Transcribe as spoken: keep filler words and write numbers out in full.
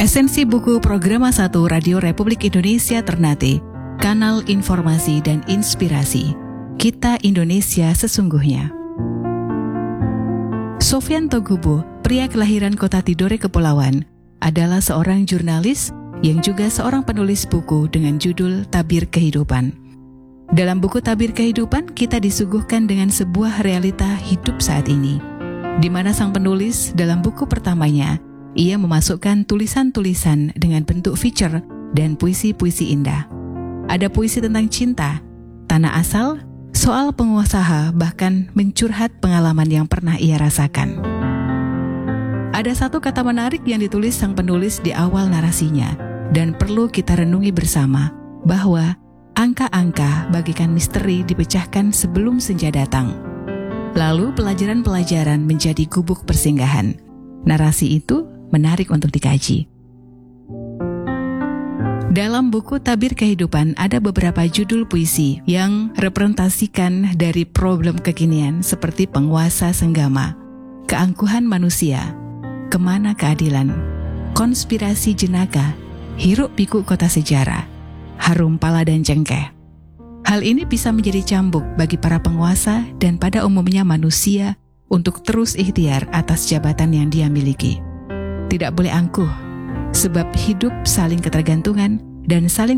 Esensi buku Programa satu Radio Republik Indonesia Ternate, Kanal Informasi dan Inspirasi. Kita Indonesia Sesungguhnya. Sofyan Togubo, pria kelahiran kota Tidore, Kepulauan, adalah seorang jurnalis yang juga seorang penulis buku dengan judul Tabir Kehidupan. Dalam buku Tabir Kehidupan, kita disuguhkan dengan sebuah realita hidup saat ini, di mana sang penulis dalam buku pertamanya, ia memasukkan tulisan-tulisan dengan bentuk feature dan puisi-puisi indah. Ada puisi tentang cinta, tanah asal, soal pengusaha, bahkan mencurhat pengalaman yang pernah ia rasakan. Ada satu kata menarik yang ditulis sang penulis di awal narasinya, dan perlu kita renungi bersama, bahwa angka-angka bagikan misteri dipecahkan sebelum senja datang. Lalu pelajaran-pelajaran menjadi gubuk persinggahan. Narasi itu menarik untuk dikaji. Dalam buku Tabir Kehidupan ada beberapa judul puisi yang representasikan dari problem kekinian seperti penguasa senggama, keangkuhan manusia, kemana keadilan, konspirasi jenaka, hiruk pikuk kota sejarah, harum pala dan cengkeh. Hal ini bisa menjadi cambuk bagi para penguasa dan pada umumnya manusia untuk terus ikhtiar atas jabatan yang dia miliki. Tidak boleh angkuh, sebab hidup saling ketergantungan dan saling